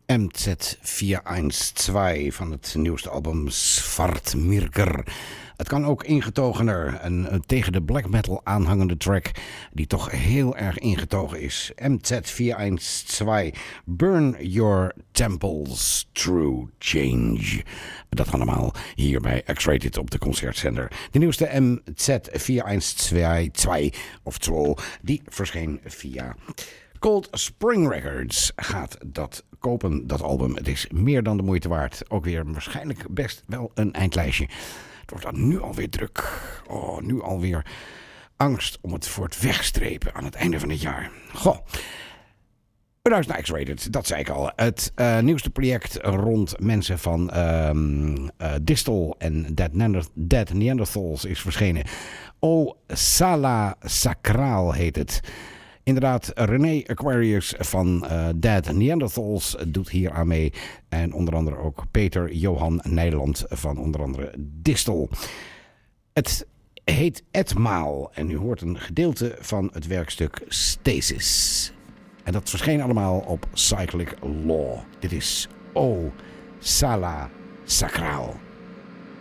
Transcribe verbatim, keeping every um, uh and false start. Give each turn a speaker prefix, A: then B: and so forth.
A: M Z vierhonderdtwaalf van het nieuwste album Svartmyrkur. Het kan ook ingetogener, een, een tegen de black metal aanhangende track die toch heel erg ingetogen is. M Z vierhonderdtvijf, Burn Your Temples, True Change. Dat allemaal hier bij X-Rated op de concertzender. De nieuwste M Z vierhonderdtvijf, of twee, die verscheen via Cold Spring Records. Gaat dat kopen, dat album. Het is meer dan de moeite waard. Ook weer waarschijnlijk best wel een eindlijstje. Het wordt dan nu alweer druk. Oh, nu alweer angst om het voor het wegstrepen aan het einde van het jaar. Goh. Bedankt naar X-Rated, dat zei ik al. Het uh, nieuwste project rond mensen van um, uh, Distel en Dead, Neander- Dead Neanderthals is verschenen. O Sala Sacraal heet het. Inderdaad, René Aquarius van uh, Dead Neanderthals doet hier aan mee. En onder andere ook Peter Johan Nijland van onder andere Distel. Het heet Etmaal en u hoort een gedeelte van het werkstuk Stasis. En dat verscheen allemaal op Cyclic Law. Dit is O Sala Sacraal.